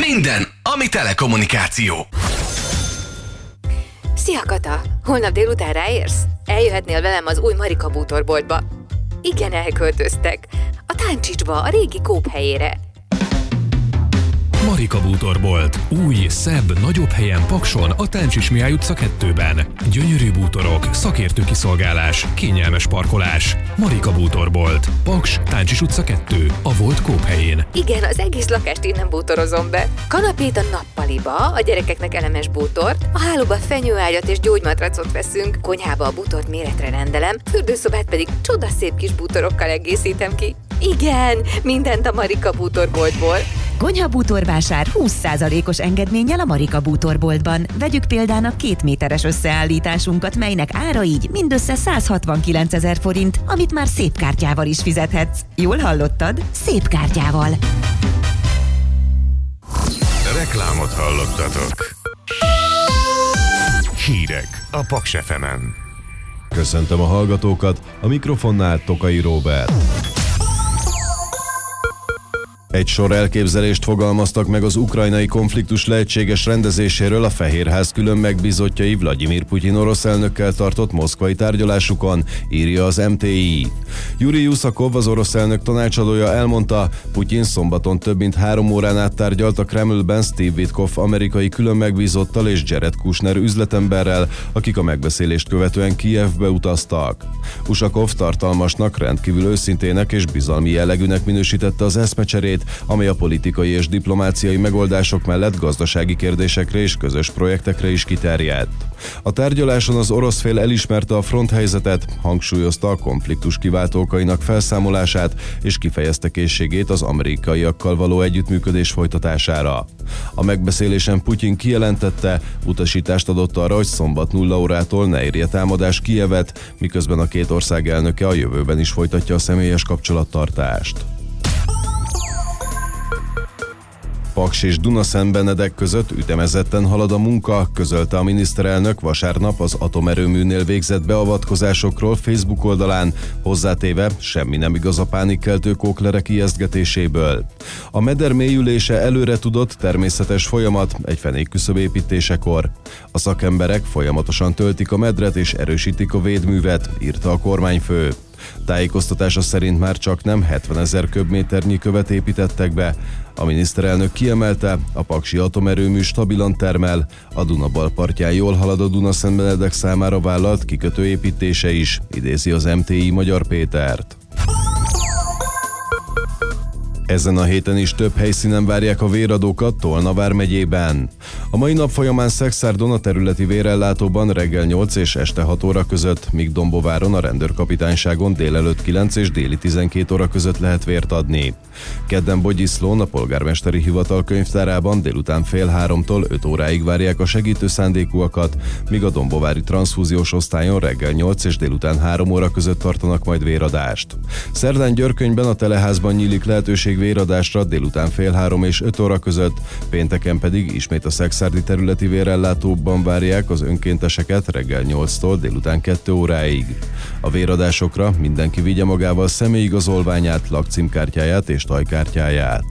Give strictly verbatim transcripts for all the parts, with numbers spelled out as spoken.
Minden, ami telekommunikáció. Szia, Kata! Holnap délután ráérsz? Eljöhetnél velem az új Marika bútorboltba? Igen, elköltöztek. A Táncsicsba, a régi Kóp helyére. Marika bútorbolt. Új, szebb, nagyobb helyen Pakson, a Táncsics Mihály utca kettőben. Gyönyörű bútorok, szakértő kiszolgálás, kényelmes parkolás. Marika bútorbolt. Paks, Táncsics utca kettő, a volt Kóp helyén. Igen, az egész lakást innen bútorozom be. Kanapét a nappaliba, a gyerekeknek elemes bútort, a hálóba fenyőágyat és gyógymatracot veszünk, konyhába a bútort méretre rendelem, fürdőszobát pedig csodaszép kis bútorokkal egészítem ki. Igen, mindent a Marika bútorboltból. Konyhabútorvásár húsz százalékos engedménnyel a Marika bútorboltban. Vegyük példának két méteres összeállításunkat, melynek ára így mindössze száz hatvankilencezer forint, amit már szép kártyával is fizethetsz. Jól hallottad? Szép kártyával. Reklámot hallottatok. Hírek a Paks ef emen. Köszöntöm a hallgatókat, a mikrofonnál Tokai Róbert. Egy sor elképzelést fogalmaztak meg az ukrajnai konfliktus lehetséges rendezéséről a Fehérház külön megbízottjai Vladimir Putyin orosz elnökkel tartott moszkvai tárgyalásukon, írja az em té i. Jurij Uszakov, az orosz elnök tanácsadója elmondta, Putyin szombaton több mint három órán át tárgyalt a Kremlben Steve Witkoff amerikai külön megbízottal és Jared Kushner üzletemberrel, akik a megbeszélést követően Kijevbe utaztak. Uszakov tartalmasnak, rendkívül őszintének és bizalmi jellegűnek minősítette az eszmecserét, amely a politikai és diplomáciai megoldások mellett gazdasági kérdésekre és közös projektekre is kiterjedt. A tárgyaláson az orosz fél elismerte a fronthelyzetet, hangsúlyozta a konfliktus kiváltó okainak felszámolását és kifejezte készségét az amerikaiakkal való együttműködés folytatására. A megbeszélésen Putyin kijelentette, utasítást adott arra, hogy szombat nulla órától ne érje támadás Kijevet, miközben a két ország elnöke a jövőben is folytatja a személyes kapcsolattartást. Paks és Dunaszentbenedek között ütemezetten halad a munka, közölte a miniszterelnök vasárnap az atomerőműnél végzett beavatkozásokról Facebook oldalán, hozzátéve, semmi nem igaz a pánikkeltő kóklerek ijesztgetéséből. A meder mélyülése előre tudott természetes folyamat egy fenékküszöb építésekor. A szakemberek folyamatosan töltik a medret és erősítik a védművet, írta a kormányfő. Tájékoztatása szerint már csak nem hetvenezer köbméternyi követ építettek be. A miniszterelnök kiemelte, a paksi atomerőmű stabilan termel, a Duna bal partján jól halad a Dunaszentbenedek számára vállalt kikötő építése is, idézi az em té i Magyar Pétert. Ezen a héten is több helyszínen várják a véradókat Tolna vármegyében. A mai nap folyamán Szekszárdon a területi vérellátóban reggel nyolc és este hat óra között, míg Dombováron a rendőrkapitányságon délelőtt kilenc és déli tizenkét óra között lehet vért adni. Kedden Bogyiszlón a polgármesteri hivatal könyvtárában délután fél háromtól öt óráig várják a segítő szándékúakat, míg a dombovári transzfúziós osztályon reggel nyolc és délután három óra között tartanak majd véradást. Szerdán Györkönyben a teleházban nyílik lehetőség véradásra délután fél három és öt óra között, pénteken pedig ismét a szekszárdi területi vérellátóban várják az önkénteseket reggel nyolctól délután kettő óráig. A véradásokra mindenki vigye magával személyigazolványát, lakcímkártyáját és tajkártyáját.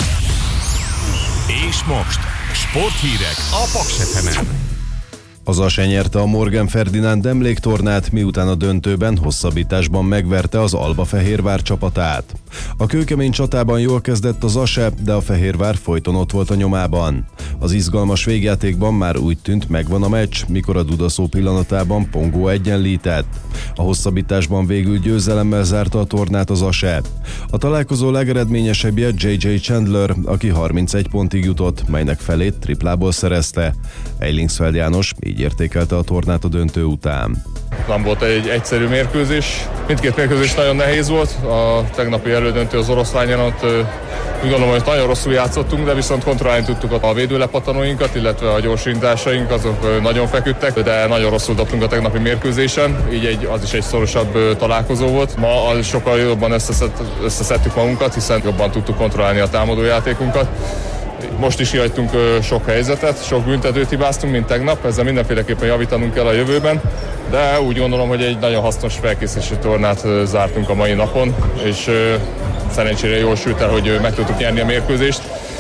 És most sporthírek a Paks ef emen. Az á es é nyerte a Morgan Ferdinánd emléktornát, miután a döntőben hosszabbításban megverte az Albafehérvár csapatát. A kőkemény csatában jól kezdett az á es é, de a Fehérvár folyton ott volt a nyomában. Az izgalmas végjátékban már úgy tűnt, megvan a meccs, mikor a dudaszó pillanatában Pongó egyenlített. A hosszabbításban végül győzelemmel zárta a tornát az á es é. A találkozó legeredményesebbje jé jé Chandler, aki harmincegy pontig jutott, melynek felét triplából szerezte. Eilingsfeld János így értékelte a tornát a döntő után. Nem volt egy egyszerű mérkőzés. Mindkét mérkőzés nagyon nehéz volt. A tegnapi elődöntő az oroszlányon ott úgy gondolom, hogy nagyon rosszul játszottunk, de viszont kontrollálni tudtuk a védőlepattanóinkat, illetve a gyorsintásaink, azok nagyon feküdtek, de nagyon rosszul dobtunk a tegnapi mérkőzésen, így egy, az is egy szorosabb találkozó volt. Ma sokkal jobban összeszed, összeszedtük magunkat, hiszen jobban tudtuk kontrollálni a támadójátékunkat. Most is kihagytunk sok helyzetet, sok büntetőt hibáztunk, mint tegnap, ezzel mindenféleképpen javítanunk kell a jövőben, de úgy gondolom, hogy egy nagyon hasznos felkészülési tornát zártunk a mai napon, és szerencsére jól sült el, hogy meg tudtuk nyerni a mérkőzést.